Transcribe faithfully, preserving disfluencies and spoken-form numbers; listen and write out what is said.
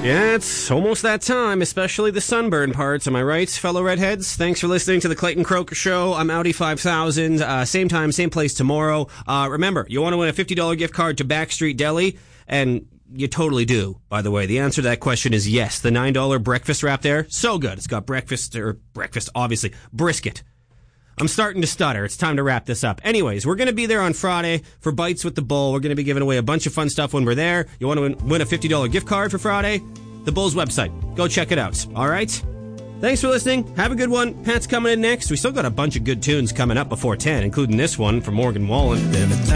Yeah, it's almost that time, especially the sunburn parts. Am I right, fellow redheads? Thanks for listening to the Clayton Croker Show. I'm Audi five thousand. Uh, same time, same place tomorrow. Uh, remember, you want to win a fifty dollars gift card to Backstreet Deli? And you totally do, by the way. The answer to that question is yes. The nine dollars breakfast wrap there, so good. It's got breakfast, or breakfast, obviously, brisket. I'm starting to stutter. It's time to wrap this up. Anyways, we're going to be there on Friday for Bites with the Bull. We're going to be giving away a bunch of fun stuff when we're there. You want to win a fifty dollars gift card for Friday? The Bull's website. Go check it out. All right? Thanks for listening. Have a good one. Pat's coming in next. We still got a bunch of good tunes coming up before ten, including this one from Morgan Wallen.